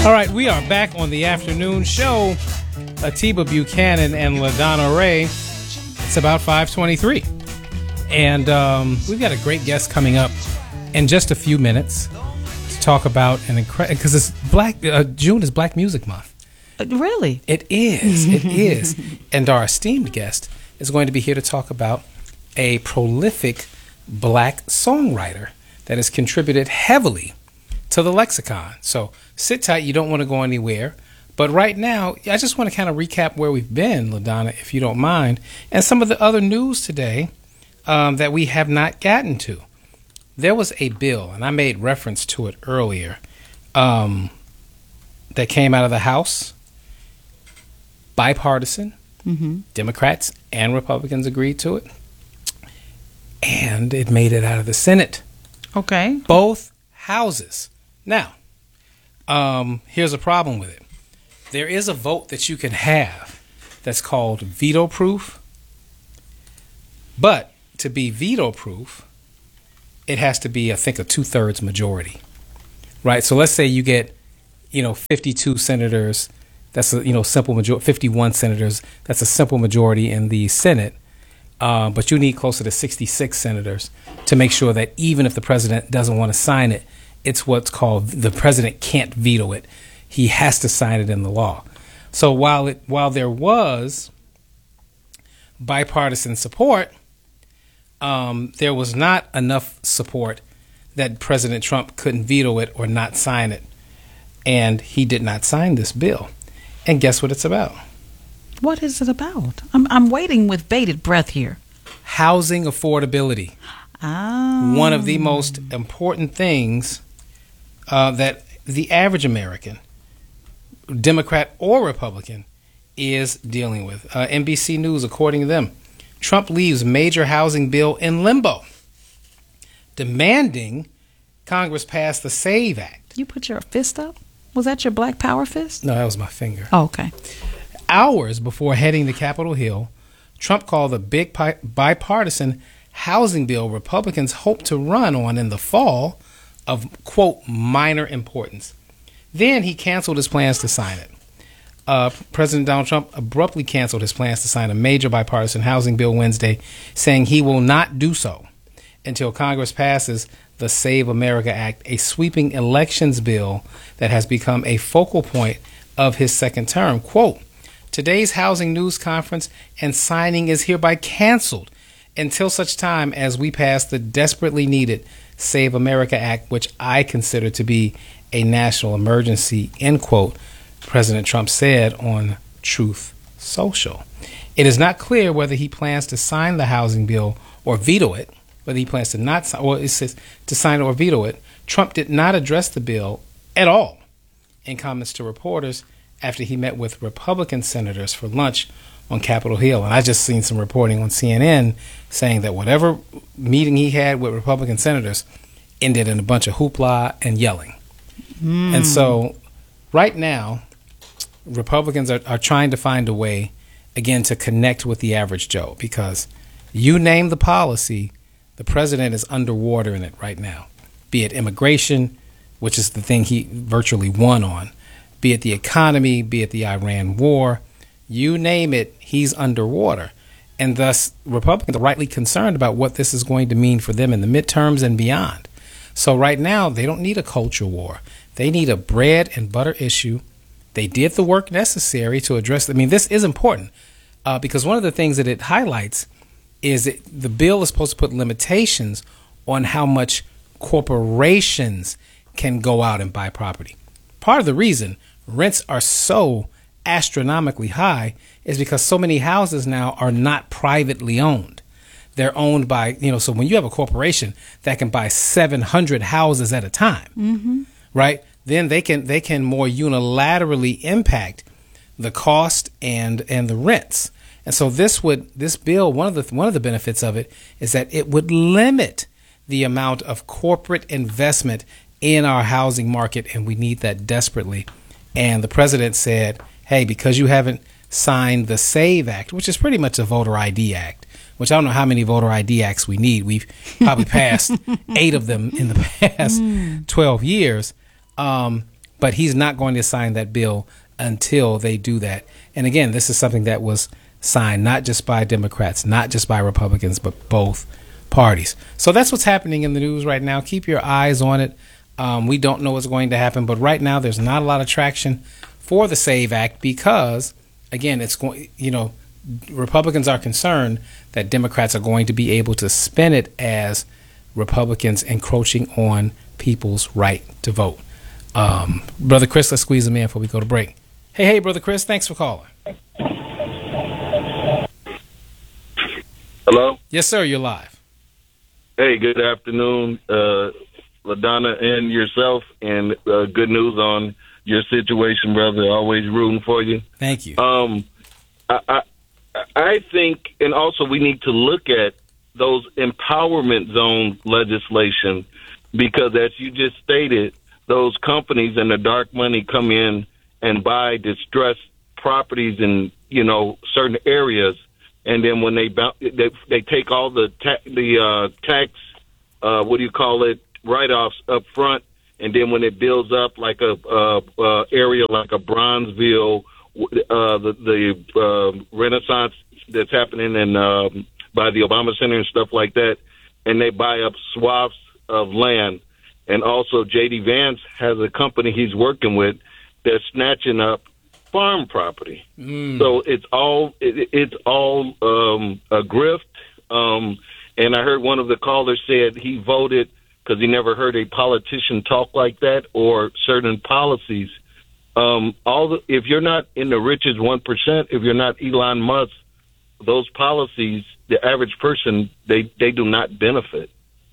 All right, we are back on the afternoon show. Atiba Buchanan and LaDonna Ray. It's about 5:23. And we've got a great guest coming up in just a few minutes to talk about an incredible, because it's June is Black Music Month. Really? It is. It is. And our esteemed guest is going to be here to talk about a prolific Black songwriter that has contributed heavily to the lexicon. So sit tight. You don't want to go anywhere. But right now, I just want to kind of recap where we've been, LaDonna, if you don't mind, and some of the other news today that we have not gotten to. There was a bill, and I made reference to it earlier, that came out of the House. Bipartisan. Mm-hmm. Democrats and Republicans agreed to it. And it made it out of the Senate. Okay. Both houses. Now, here's a problem with it. There is a vote that you can have that's called veto proof. But to be veto proof, it has to be, I think, a 2/3 majority. Right? So let's say you get, 52 senators. That's a, simple majority. 51 senators. That's a simple majority in the Senate. But you need closer to 66 senators to make sure that even if the president doesn't want to sign it, it's what's called the president can't veto it. He has to sign it in the law. So while there was bipartisan support, there was not enough support that President Trump couldn't veto it or not sign it. And he did not sign this bill. And guess what it's about? What is it about? I'm waiting with bated breath here. Housing affordability. Oh. One of the most important things that the average American, Democrat or Republican, is dealing with. NBC News, according to them, Trump leaves major housing bill in limbo, demanding Congress pass the SAVE Act. You put your fist up? Was that your Black Power fist? No, that was my finger. Oh, okay. Hours before heading to Capitol Hill, Trump called the big bipartisan housing bill Republicans hope to run on in the fall of, quote, minor importance. Then he canceled his plans to sign it. President Donald Trump abruptly canceled his plans to sign a major bipartisan housing bill Wednesday, saying he will not do so until Congress passes the Save America Act, a sweeping elections bill that has become a focal point of his second term. Quote, today's housing news conference and signing is hereby canceled until such time as we pass the desperately needed Save America Act, which I consider to be a national emergency, end quote, President Trump said on Truth Social. It is not clear whether he plans to sign the housing bill or veto it, whether he plans to not sign, well, it says to sign it or veto it. Trump did not address the bill at all in comments to reporters after he met with Republican senators for lunch on Capitol Hill. And I just seen some reporting on CNN saying that whatever meeting he had with Republican senators ended in a bunch of hoopla and yelling. And so right now, Republicans are trying to find a way, again, to connect with the average Joe, because you name the policy, the president is underwater in it right now, be it immigration, which is the thing he virtually won on, be it the economy, be it the Iran war, you name it, he's underwater. And thus, Republicans are rightly concerned about what this is going to mean for them in the midterms and beyond. So right now, they don't need a culture war. They need a bread and butter issue. They did the work necessary to address it. I mean, this is important because one of the things that it highlights is that the bill is supposed to put limitations on how much corporations can go out and buy property. Part of the reason rents are so astronomically high is because so many houses now are not privately owned. They're owned by, so when you have a corporation that can buy 700 houses at a time, right? Then they can more unilaterally impact the cost and the rents. And so this bill, one of the benefits of it is that it would limit the amount of corporate investment in our housing market, and we need that desperately. And the president said, hey, because you haven't signed the SAVE Act, which is pretty much a voter ID act, which I don't know how many voter ID acts we need. We've probably passed 8 of them in the past 12 years. but he's not going to sign that bill until they do that. And again, this is something that was signed not just by Democrats, not just by Republicans, but both parties. So that's what's happening in the news right now. Keep your eyes on it. We don't know what's going to happen, but right now there's not a lot of traction for the SAVE Act because, again, it's going. Republicans are concerned that Democrats are going to be able to spin it as Republicans encroaching on people's right to vote. Brother Chris, let's squeeze him in before we go to break. Hey, Brother Chris, thanks for calling. Hello? Yes, sir, you're live. Hey, good afternoon, LaDonna and yourself, and good news on your situation, brother. Always rooting for you. Thank you. I think, and also we need to look at those empowerment zone legislation because, as you just stated, those companies and the dark money come in and buy distressed properties in certain areas, and then when they take all the tax write-offs up front, and then when it builds up like a area like a Bronzeville, the Renaissance that's happening in by the Obama Center and stuff like that, and they buy up swaths of land. And also J.D. Vance has a company he's working with that's snatching up farm property. So it's all a grift. And I heard one of the callers said he voted because he never heard a politician talk like that or certain policies. If you're not in the richest 1%, if you're not Elon Musk, those policies, the average person, they do not benefit.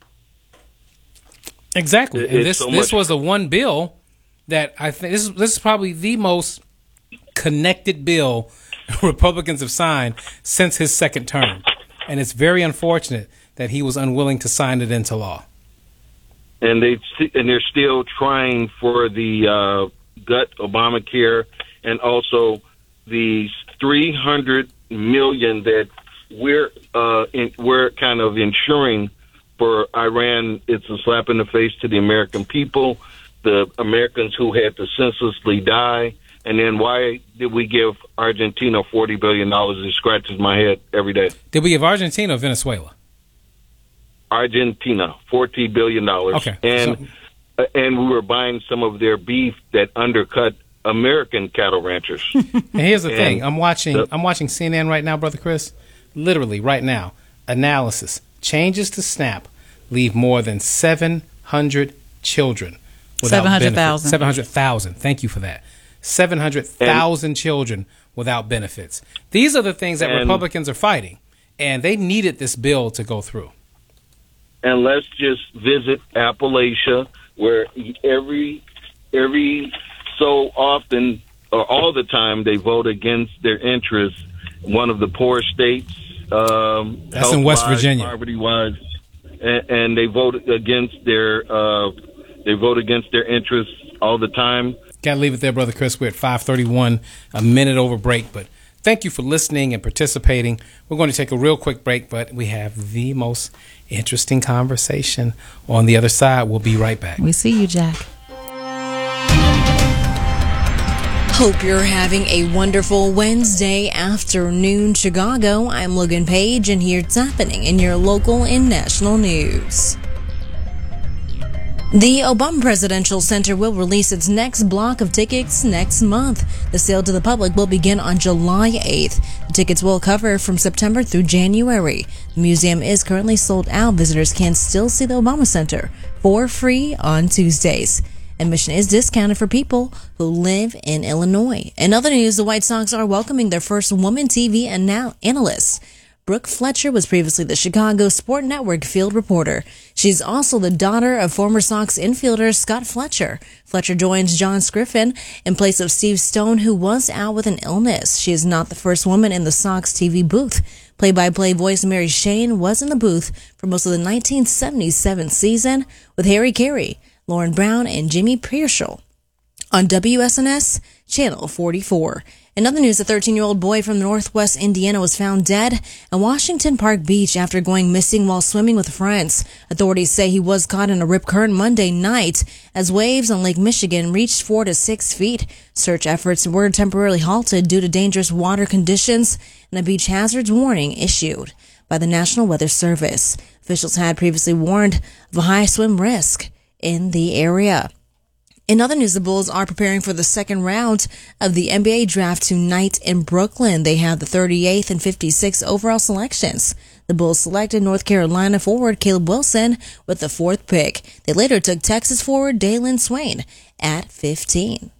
Exactly. And this was the one bill that I think this is probably the most connected bill Republicans have signed since his second term. And it's very unfortunate that he was unwilling to sign it into law. And they're still trying for the gut Obamacare and also the $300 million that we're kind of insuring for Iran. It's a slap in the face to the American people, the Americans who had to senselessly die. And then why did we give Argentina $40 billion? It scratches my head every day. Did we give Argentina or Venezuela? Argentina, $40 billion. Okay. And we were buying some of their beef that undercut American cattle ranchers. And here's the thing. I'm watching CNN right now, Brother Chris. Literally right now. Analysis. Changes to SNAP leave more than 700 children without 700,000. 700,000. Thank you for that. 700,000 children without benefits. These are the things that Republicans are fighting, and they needed this bill to go through. And let's just visit Appalachia, where every so often or all the time they vote against their interests. One of the poor states. That's in West Virginia. Poverty-wise, and they vote against their interests all the time. Got to leave it there, Brother Chris. We're at 5:31, a minute over break. But thank you for listening and participating. We're going to take a real quick break, but we have the most interesting conversation on the other side. We'll be right back. We see you, Jack. Hope you're having a wonderful Wednesday afternoon, Chicago. I'm Logan Page, and here's happening in your local and national news. The Obama Presidential Center will release its next block of tickets next month. The sale to the public will begin on July 8th. The tickets will cover from September through January. The museum is currently sold out. Visitors can still see the Obama Center for free on Tuesdays. Admission is discounted for people who live in Illinois. In other news, the White Sox are welcoming their first woman TV analyst. Brooke Fletcher was previously the Chicago Sport Network field reporter. She's also the daughter of former Sox infielder Scott Fletcher. Fletcher joins John Scriven in place of Steve Stone, who was out with an illness. She is not the first woman in the Sox TV booth. Play-by-play voice Mary Shane was in the booth for most of the 1977 season with Harry Carey, Lauren Brown, and Jimmy Pierschel on WSNS Channel 44. In other news, a 13-year-old boy from Northwest Indiana was found dead at Washington Park Beach after going missing while swimming with friends. Authorities say he was caught in a rip current Monday night as waves on Lake Michigan reached 4 to 6 feet. Search efforts were temporarily halted due to dangerous water conditions and a beach hazards warning issued by the National Weather Service. Officials had previously warned of a high swim risk in the area. In other news, the Bulls are preparing for the second round of the NBA draft tonight in Brooklyn. They have the 38th and 56th overall selections. The Bulls selected North Carolina forward Caleb Wilson with the 4th pick. They later took Texas forward Dalen Swain at 15.